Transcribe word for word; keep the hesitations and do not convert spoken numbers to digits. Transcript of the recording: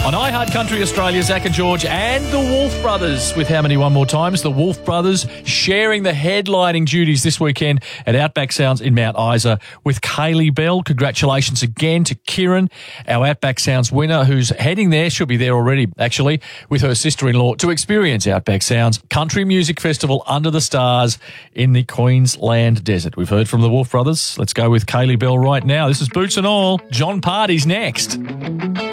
On iHeart Country Australia, Zach and George and the Wolf Brothers with how many one more times? The Wolf Brothers sharing the headlining duties this weekend at Outback Sounds in Mount Isa with Kaylee Bell. Congratulations again to Kieran, our Outback Sounds winner, who's heading there. She'll be there already, actually, with her sister-in-law to experience Outback Sounds Country Music Festival under the stars in the Queensland desert. We've heard from the Wolf Brothers. Let's go with Kaylee Bell right now. This is Boots and All. John Party's next.